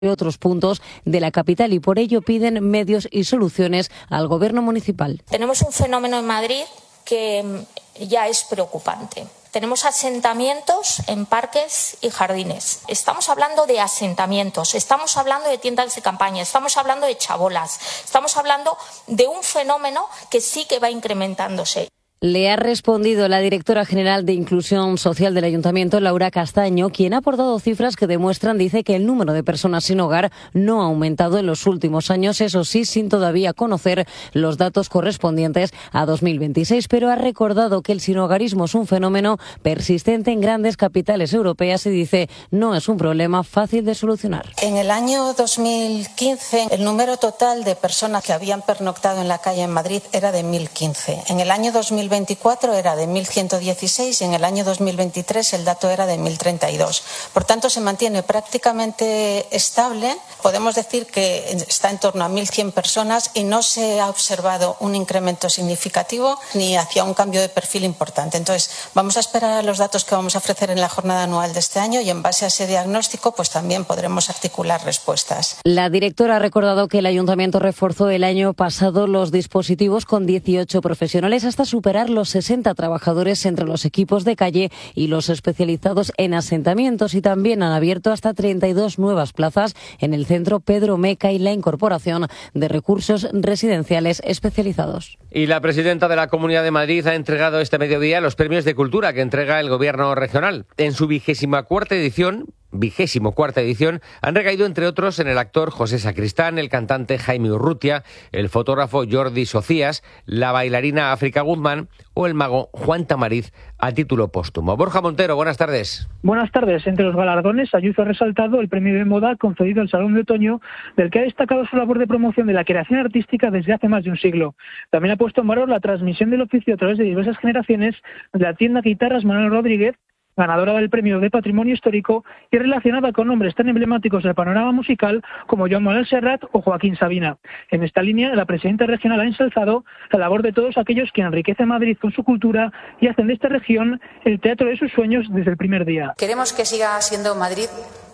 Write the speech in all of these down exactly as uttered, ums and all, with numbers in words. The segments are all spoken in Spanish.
otros puntos de la capital y por ello piden medios y soluciones al gobierno municipal. Tenemos un fenómeno en Madrid que ya es preocupante. Tenemos asentamientos en parques y jardines. Estamos hablando de asentamientos, estamos hablando de tiendas de campaña, estamos hablando de chabolas, estamos hablando de un fenómeno que sí que va incrementándose. Le ha respondido la directora general de Inclusión Social del Ayuntamiento, Laura Castaño, quien ha aportado cifras que demuestran, dice, que el número de personas sin hogar no ha aumentado en los últimos años, eso sí, sin todavía conocer los datos correspondientes a dos mil veintiséis, pero ha recordado que el sinhogarismo es un fenómeno persistente en grandes capitales europeas y dice no es un problema fácil de solucionar. En el año dos mil quince, el número total de personas que habían pernoctado en la calle en Madrid era de mil quince. En el año dos mil veinticuatro era de mil ciento dieciséis y en el año dos mil veintitrés el dato era de mil treinta y dos. Por tanto, se mantiene prácticamente estable. Podemos decir que está en torno a mil cien personas y no se ha observado un incremento significativo ni hacia un cambio de perfil importante. Entonces, vamos a esperar a los datos que vamos a ofrecer en la jornada anual de este año y en base a ese diagnóstico pues también podremos articular respuestas. La directora ha recordado que el ayuntamiento reforzó el año pasado los dispositivos con dieciocho profesionales hasta superar los sesenta trabajadores entre los equipos de calle y los especializados en asentamientos y también han abierto hasta treinta y dos nuevas plazas en el centro Pedro Meca y la incorporación de recursos residenciales especializados. Y la presidenta de la Comunidad de Madrid ha entregado este mediodía los premios de cultura que entrega el Gobierno regional. En su vigésima cuarta edición, vigésimo cuarta edición, han recaído entre otros en el actor José Sacristán, el cantante Jaime Urrutia, el fotógrafo Jordi Socias, la bailarina África Guzmán o el mago Juan Tamariz a título póstumo. Borja Montero, buenas tardes. Buenas tardes. Entre los galardones, Ayuso ha resaltado el premio de moda concedido al Salón de Otoño, del que ha destacado su labor de promoción de la creación artística desde hace más de un siglo. También ha puesto en valor la transmisión del oficio a través de diversas generaciones de la tienda Guitarras Manuel Rodríguez, ganadora del Premio de Patrimonio Histórico y relacionada con nombres tan emblemáticos del panorama musical como Joan Manuel Serrat o Joaquín Sabina. En esta línea, la presidenta regional ha ensalzado la labor de todos aquellos que enriquecen Madrid con su cultura y hacen de esta región el teatro de sus sueños desde el primer día. Queremos que siga siendo Madrid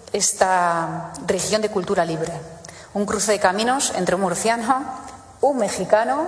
esta región de cultura libre, un cruce de caminos entre un murciano, un mexicano,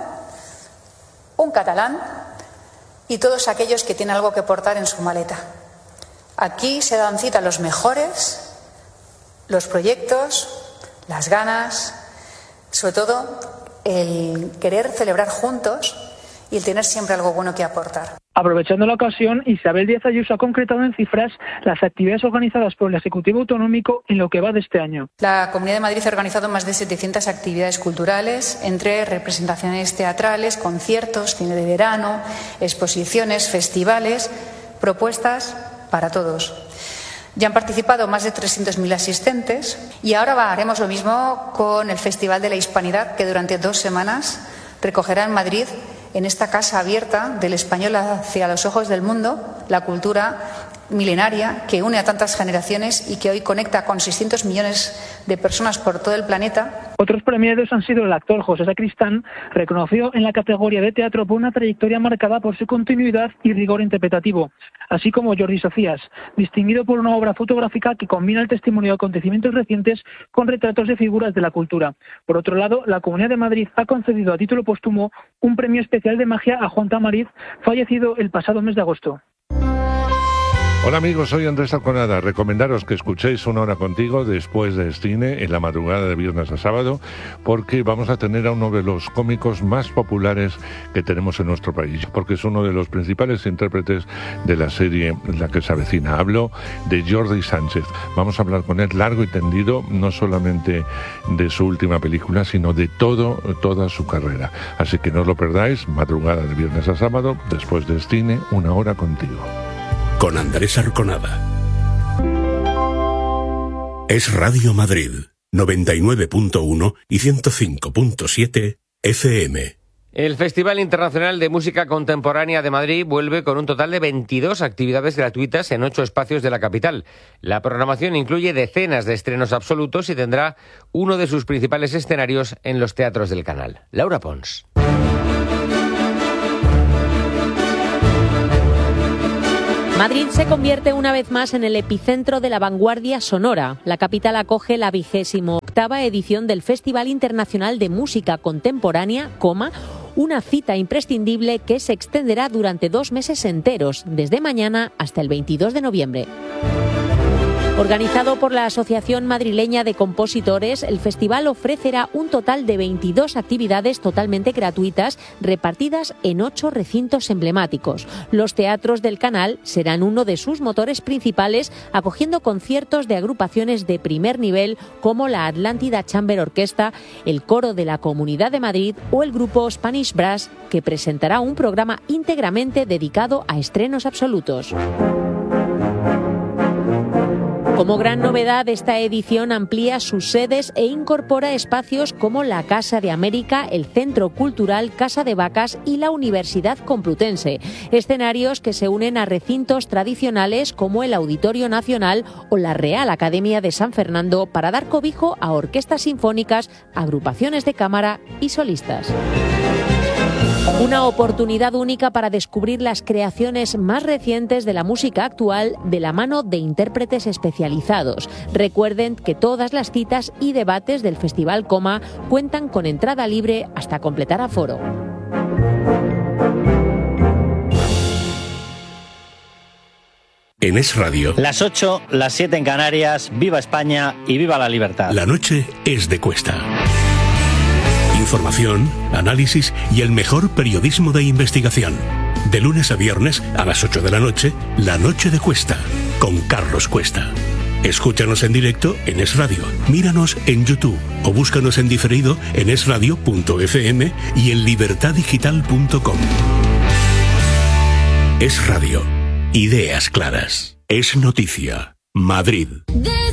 un catalán y todos aquellos que tienen algo que aportar en su maleta. Aquí se dan cita los mejores, los proyectos, las ganas, sobre todo el querer celebrar juntos y el tener siempre algo bueno que aportar. Aprovechando la ocasión, Isabel Díaz Ayuso ha concretado en cifras las actividades organizadas por el Ejecutivo Autonómico en lo que va de este año. La Comunidad de Madrid ha organizado más de setecientas actividades culturales, entre representaciones teatrales, conciertos, cine de verano, exposiciones, festivales, propuestas para todos. Ya han participado más de trescientos mil asistentes y ahora haremos lo mismo con el Festival de la Hispanidad, que durante dos semanas recogerá en Madrid, en esta casa abierta del español hacia los ojos del mundo, la cultura milenaria que une a tantas generaciones y que hoy conecta con seiscientos millones de personas por todo el planeta. Otros premiados han sido el actor José Sacristán, reconocido en la categoría de teatro por una trayectoria marcada por su continuidad y rigor interpretativo, así como Jordi Socias, distinguido por una obra fotográfica que combina el testimonio de acontecimientos recientes con retratos de figuras de la cultura. Por otro lado, la Comunidad de Madrid ha concedido a título póstumo un premio especial de magia a Juan Tamariz, fallecido el pasado mes de agosto. Hola amigos, soy Andrés Alconada. Recomendaros que escuchéis Una Hora Contigo después de cine en la madrugada de viernes a sábado, porque vamos a tener a uno de los cómicos más populares que tenemos en nuestro país, porque es uno de los principales intérpretes de la serie La que se avecina. Hablo de Jordi Sánchez. Vamos a hablar con él largo y tendido, no solamente de su última película, sino de todo, toda su carrera. Así que no os lo perdáis, madrugada de viernes a sábado, después de cine, Una Hora Contigo. Con Andrés Arconada. Es Radio Madrid, noventa y nueve punto uno y ciento cinco punto siete F M. El Festival Internacional de Música Contemporánea de Madrid vuelve con un total de veintidós actividades gratuitas en ocho espacios de la capital. La programación incluye decenas de estrenos absolutos y tendrá uno de sus principales escenarios en los teatros del canal. Laura Pons. Madrid se convierte una vez más en el epicentro de la vanguardia sonora. La capital acoge la vigésimo octava edición del Festival Internacional de Música Contemporánea, Coma, una cita imprescindible que se extenderá durante dos meses enteros, desde mañana hasta el veintidós de noviembre. Organizado por la Asociación Madrileña de Compositores, el festival ofrecerá un total de veintidós actividades totalmente gratuitas repartidas en ocho recintos emblemáticos. Los teatros del Canal serán uno de sus motores principales, acogiendo conciertos de agrupaciones de primer nivel como la Atlántida Chamber Orquesta, el Coro de la Comunidad de Madrid o el grupo Spanish Brass, que presentará un programa íntegramente dedicado a estrenos absolutos. Como gran novedad, esta edición amplía sus sedes e incorpora espacios como la Casa de América, el Centro Cultural Casa de Vacas y la Universidad Complutense. Escenarios que se unen a recintos tradicionales como el Auditorio Nacional o la Real Academia de San Fernando para dar cobijo a orquestas sinfónicas, agrupaciones de cámara y solistas. Una oportunidad única para descubrir las creaciones más recientes de la música actual de la mano de intérpretes especializados. Recuerden que todas las citas y debates del Festival Coma cuentan con entrada libre hasta completar aforo. En Es Radio. Las ocho, las siete en Canarias, viva España y viva la libertad. La noche es de Cuesta. Información, análisis y el mejor periodismo de investigación. De lunes a viernes a las ocho de la noche, La Noche de Cuesta, con Carlos Cuesta. Escúchanos en directo en Es Radio, míranos en YouTube o búscanos en diferido en es radio punto efe eme y en libertad digital punto com. Es Radio. Ideas claras. Es noticia. Madrid.